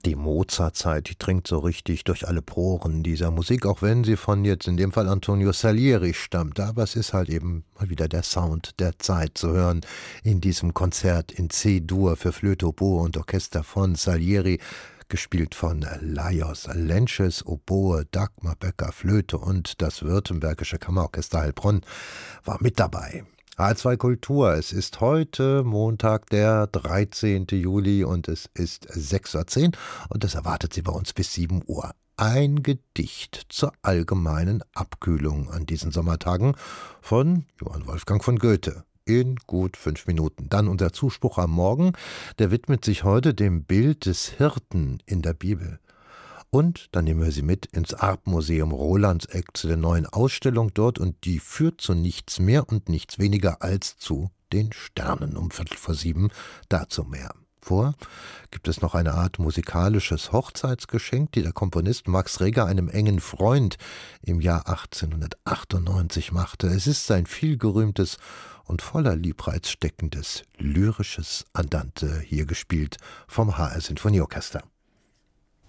Die Mozartzeit, die dringt so richtig durch alle Poren dieser Musik, auch wenn sie von jetzt in dem Fall Antonio Salieri stammt. Aber es ist halt eben mal wieder der Sound der Zeit zu hören in diesem Konzert in C-Dur für Flöte, Oboe und Orchester von Salieri, gespielt von Lajos Lenches, Oboe, Dagmar Becker, Flöte und das Württembergische Kammerorchester Heilbronn war mit dabei. H2 Kultur, es ist heute Montag, der 13. Juli und es ist 6:10 Uhr und das erwartet Sie bei uns bis 7 Uhr. Ein Gedicht zur allgemeinen Abkühlung an diesen Sommertagen von Johann Wolfgang von Goethe. In gut 5 Minuten. Dann unser Zuspruch am Morgen, der widmet sich heute dem Bild des Hirten in der Bibel. Und dann nehmen wir Sie mit ins Artmuseum Rolandseck zu der neuen Ausstellung dort und die führt zu nichts mehr und nichts weniger als zu den Sternen um 6:45. Dazu mehr. Vor gibt es noch eine Art musikalisches Hochzeitsgeschenk, die der Komponist Max Reger einem engen Freund im Jahr 1898 machte. Es ist sein vielgerühmtes und voller Liebreiz steckendes lyrisches Andante, hier gespielt vom HR Sinfonieorchester.